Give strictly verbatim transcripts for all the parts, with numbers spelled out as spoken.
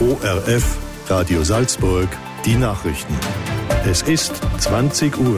O R F, Radio Salzburg, die Nachrichten. Es ist zwanzig Uhr.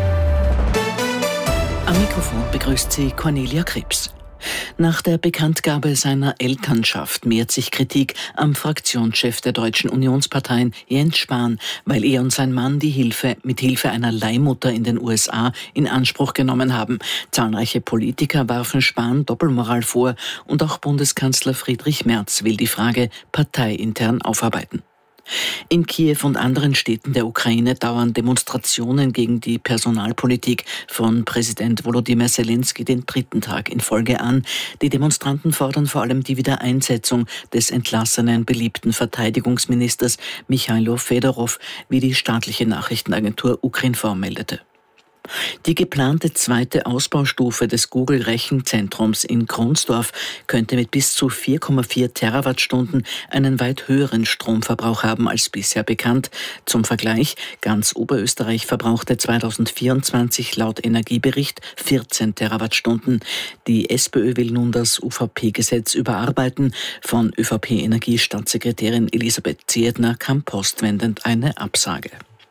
Am Mikrofon begrüßt sie Cornelia Krebs. Nach der Bekanntgabe seiner Elternschaft mehrt sich Kritik am Fraktionschef der Deutschen Unionsparteien Jens Spahn, weil er und sein Mann die Hilfe mit Hilfe einer Leihmutter in den U S A in Anspruch genommen haben. Zahlreiche Politiker werfen Spahn Doppelmoral vor und auch Bundeskanzler Friedrich Merz will die Frage parteiintern aufarbeiten. In Kiew und anderen Städten der Ukraine dauern Demonstrationen gegen die Personalpolitik von Präsident Volodymyr Zelensky den dritten Tag in Folge an. Die Demonstranten fordern vor allem die Wiedereinsetzung des entlassenen beliebten Verteidigungsministers Michailo Fedorov, wie die staatliche Nachrichtenagentur Ukrinform meldete. Die geplante zweite Ausbaustufe des Google-Rechenzentrums in Kronsdorf könnte mit bis zu vier Komma vier Terawattstunden einen weit höheren Stromverbrauch haben als bisher bekannt. Zum Vergleich, ganz Oberösterreich verbrauchte zweitausendvierundzwanzig laut Energiebericht vierzehn Terawattstunden. Die SPÖ will nun das U V P-Gesetz überarbeiten. Von ÖVP-Energiestaatssekretärin Elisabeth Ziedner kam postwendend eine Absage.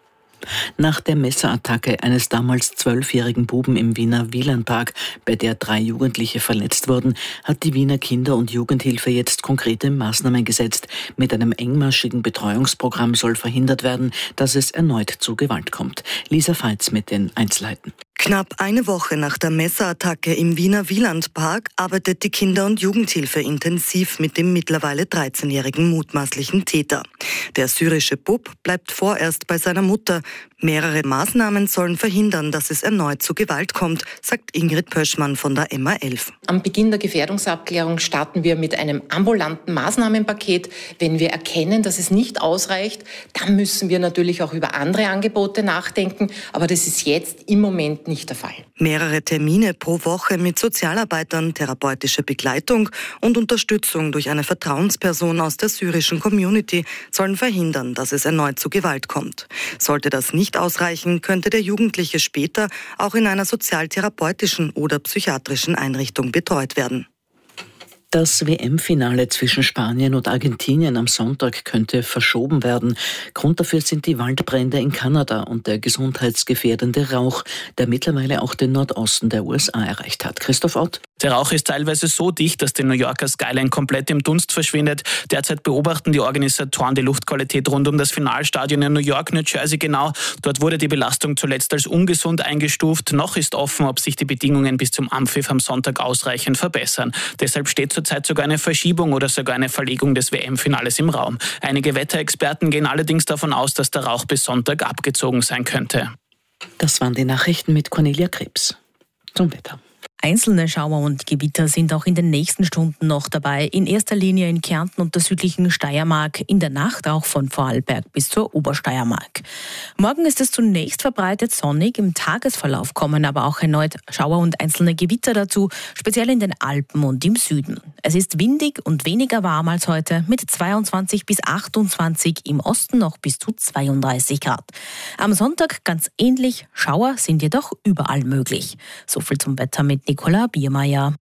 Nach der Messerattacke eines damals zwölfjährigen Buben im Wiener Wielandpark, bei der drei Jugendliche verletzt wurden, hat die Wiener Kinder- und Jugendhilfe jetzt konkrete Maßnahmen gesetzt. Mit einem engmaschigen Betreuungsprogramm soll verhindert werden, dass es erneut zu Gewalt kommt. Lisa Veitz mit den Einzelheiten. Knapp eine Woche nach der Messerattacke im Wiener Wielandpark arbeitet die Kinder- und Jugendhilfe intensiv mit dem mittlerweile dreizehnjährigen mutmaßlichen Täter. Der syrische Bub bleibt vorerst bei seiner Mutter. Mehrere Maßnahmen sollen verhindern, dass es erneut zu Gewalt kommt, sagt Ingrid Pöschmann von der M A elf. Am Beginn der Gefährdungsabklärung starten wir mit einem ambulanten Maßnahmenpaket. Wenn wir erkennen, dass es nicht ausreicht, dann müssen wir natürlich auch über andere Angebote nachdenken. Aber das ist jetzt im Moment nicht der Fall. Mehrere Termine pro Woche mit Sozialarbeitern, therapeutische Begleitung und Unterstützung durch eine Vertrauensperson aus der syrischen Community sollen verhindern, dass es erneut zu Gewalt kommt. Sollte das nicht ausreichen, könnte der Jugendliche später auch in einer sozialtherapeutischen oder psychiatrischen Einrichtung betreut werden. Das W M-Finale zwischen Spanien und Argentinien am Sonntag könnte verschoben werden. Grund dafür sind die Waldbrände in Kanada und der gesundheitsgefährdende Rauch, der mittlerweile auch den Nordosten der U S A erreicht hat. Christoph Ott. Der Rauch ist teilweise so dicht, dass die New Yorker Skyline komplett im Dunst verschwindet. Derzeit beobachten die Organisatoren die Luftqualität rund um das Finalstadion in New York, New Jersey genau. Dort wurde die Belastung zuletzt als ungesund eingestuft. Noch ist offen, ob sich die Bedingungen bis zum Anpfiff am Sonntag ausreichend verbessern. Deshalb steht zurzeit sogar eine Verschiebung oder sogar eine Verlegung des W M-Finales im Raum. Einige Wetterexperten gehen allerdings davon aus, dass der Rauch bis Sonntag abgezogen sein könnte. Das waren die Nachrichten mit Cornelia Krebs. Zum Wetter. Einzelne Schauer und Gewitter sind auch in den nächsten Stunden noch dabei. In erster Linie in Kärnten und der südlichen Steiermark, in der Nacht auch von Vorarlberg bis zur Obersteiermark. Morgen ist es zunächst verbreitet sonnig, im Tagesverlauf kommen aber auch erneut Schauer und einzelne Gewitter dazu, speziell in den Alpen und im Süden. Es ist windig und weniger warm als heute, mit zweiundzwanzig bis achtundzwanzig, im Osten noch bis zu zweiunddreißig Grad. Am Sonntag ganz ähnlich, Schauer sind jedoch überall möglich. So viel zum Wetter mit Nicola Biermeier.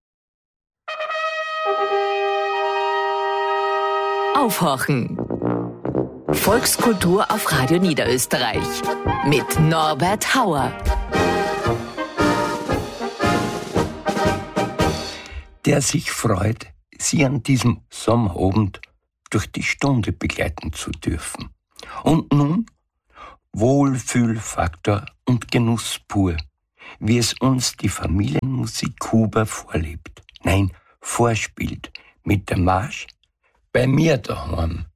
Aufhorchen. Volkskultur auf Radio Niederösterreich mit Norbert Hauer. Der sich freut, Sie an diesem Sommerabend durch die Stunde begleiten zu dürfen. Und nun Wohlfühlfaktor und Genuss pur, wie es uns die Familienmusik Kuba vorlebt, nein, vorspielt, mit der Marsch bei mir daheim.